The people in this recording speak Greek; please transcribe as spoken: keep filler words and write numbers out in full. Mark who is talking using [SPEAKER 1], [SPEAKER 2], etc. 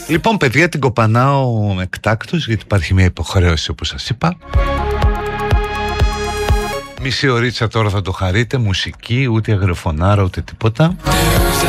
[SPEAKER 1] Λοιπόν, παιδιά, την κοπανάω εκτάκτως, γιατί υπάρχει μια υποχρέωση, όπως σας είπα. Μισή ωρίτσα τώρα θα το χαρείτε, μουσική, ούτε αγροφωνάρα, ούτε τίποτα.